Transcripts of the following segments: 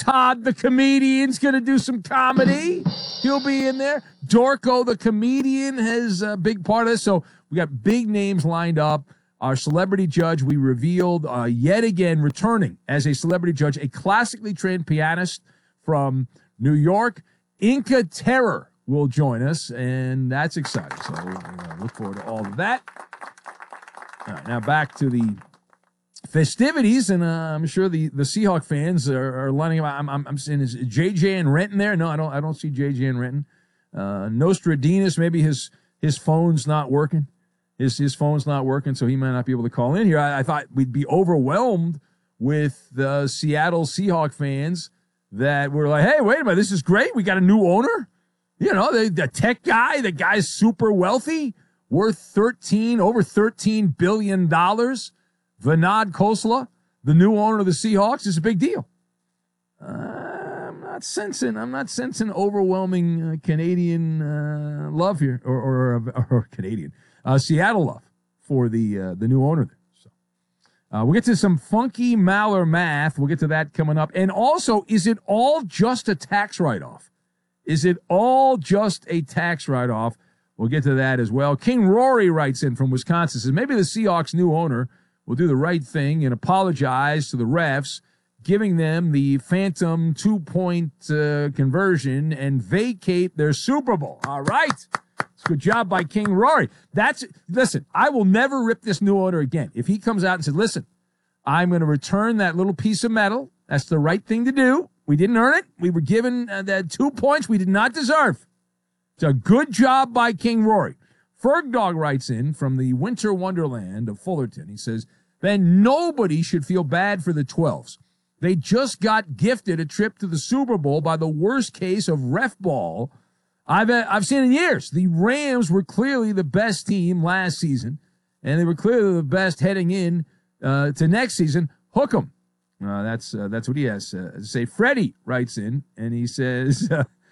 Todd the comedian's going to do some comedy. He'll be in there. Dorco the comedian has a big part of this. So we got big names lined up. Our celebrity judge, we revealed yet again returning as a celebrity judge, a classically trained pianist from New York. Inca Terror will join us, and that's exciting. So we're look forward to all of that. All right, now back to the festivities, and I'm sure the Seahawk fans are lining up. I'm saying, is JJ and Renton there? No, I don't see JJ and Renton. Nostradamus, maybe his phone's not working. His phone's not working, so he might not be able to call in here. I thought we'd be overwhelmed with the Seattle Seahawk fans that were like, hey, wait a minute, this is great. We got a new owner. You know, the tech guy, the guy's super wealthy, worth over $13 billion. Vinod Khosla, the new owner of the Seahawks, is a big deal. I'm not sensing overwhelming Canadian love here, or Canadian Seattle love for the new owner there. So we'll get to some funky Maller math. We'll get to that coming up. And also, is it all just a tax write-off? Is it all just a tax write-off? We'll get to that as well. King Rory writes in from Wisconsin, says maybe the Seahawks' new owner will do the right thing and apologize to the refs, giving them the phantom 2-point conversion and vacate their Super Bowl. All right. Good job by King Rory. Listen, I will never rip this new owner again. If he comes out and says, listen, I'm going to return that little piece of metal. That's the right thing to do. We didn't earn it. We were given that 2 points we did not deserve. It's a good job by King Rory. Fergdog writes in from the winter wonderland of Fullerton. He says, then nobody should feel bad for the 12s. They just got gifted a trip to the Super Bowl by the worst case of ref ball I've seen in years. The Rams were clearly the best team last season, and they were clearly the best heading in to next season. Hook 'em. That's what he has to say. Freddie writes in, and he says,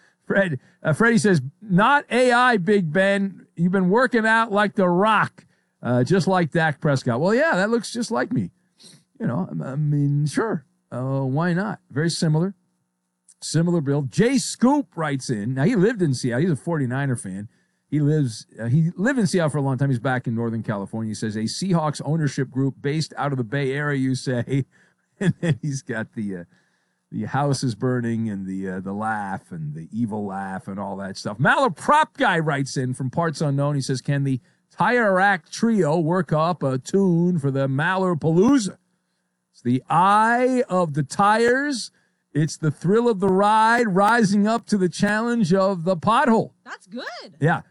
Freddie says, not AI, Big Ben. You've been working out like The Rock, just like Dak Prescott. Well, yeah, that looks just like me. You know, I mean, sure. Why not? Very similar. Similar build. Jay Scoop writes in. Now, he lived in Seattle. He's a 49er fan. He lived in Seattle for a long time. He's back in Northern California. He says, a Seahawks ownership group based out of the Bay Area, you say. And then he's got the house is burning and the laugh and the evil laugh and all that stuff. Maller Prop Guy writes in from parts unknown. He says, can the Tire Rack Trio work up a tune for the Maller Palooza? It's the eye of the tires. It's the thrill of the ride, rising up to the challenge of the pothole. That's good. Yeah.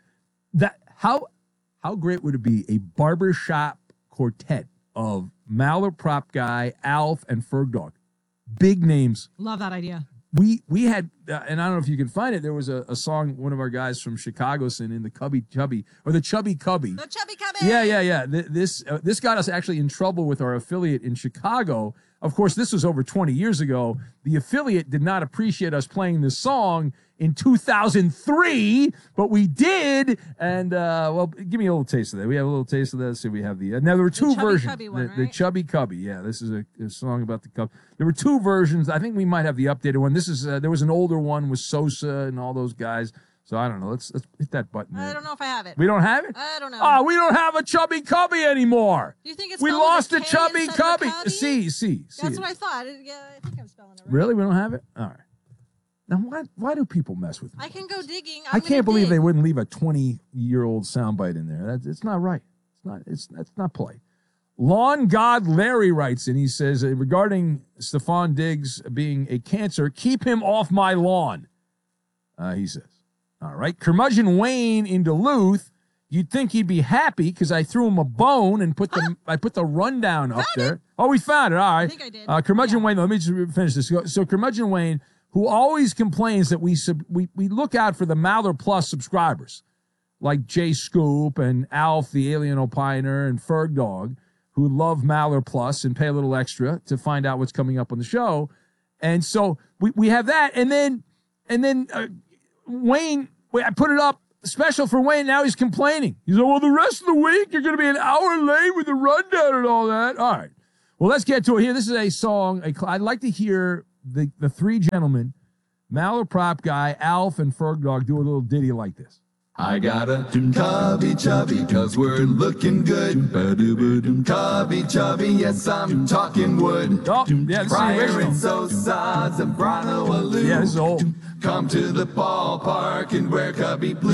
How great would it be a barbershop quartet of Maller Prop Guy, Alf, and Fergdog? Big names. Love that idea. We had, and I don't know if you can find it, there was a song one of our guys from Chicago sang in the Chubby Cubby. The Chubby Cubby. Yeah. This got us actually in trouble with our affiliate in Chicago. Of course, this was over 20 years ago. The affiliate did not appreciate us playing this song in 2003, but we did. And, well, give me a little taste of that. We have a little taste of that. So we have now there were two versions. The Chubby Cubby. Yeah, this is a song about the cub. There were two versions. I think we might have the updated one. This is, there was an older one with Sosa and all those guys. So I don't know. Let's hit that button. I don't know if I have it. We don't have it? I don't know. Oh, we don't have a Chubby Cubby anymore. Do you think it's we lost a Chubby Cubby? See. That's what I thought. Yeah, I think I'm spelling it right. Really? We don't have it? All right. Now, why do people mess with me? I can go digging. I can't believe they wouldn't leave a 20-year-old soundbite in there. It's not right. That's not play. Lawn God Larry writes in. He says, regarding Stephon Diggs being a cancer, keep him off my lawn. He says. All right. Curmudgeon Wayne in Duluth. You'd think he'd be happy because I threw him a bone and I put the rundown up there. Oh, we found it. All right. I think I did. Curmudgeon Wayne. Let me just finish this. So Curmudgeon Wayne, who always complains that we look out for the Maller Plus subscribers, like Jay Scoop and Alf, the Alien Opiner, and Fergdog, who love Maller Plus and pay a little extra to find out what's coming up on the show. And so we have that. And then Wayne, I put it up special for Wayne. Now he's complaining. He's like, well, the rest of the week, you're going to be an hour late with the rundown and all that. All right. Well, let's get to it here. This is a song. I'd like to hear the three gentlemen, Malaprop Guy, Alf, and Ferg Dog, do a little ditty like this. I got a cubby chubby, cause we're looking good. Cubby chubby, yes, I'm talking wood. Oh, yeah, this is the Friar original. and so-saws and Bronno Aloo. Yeah, this is old. Come to the ballpark and wear cubby blue.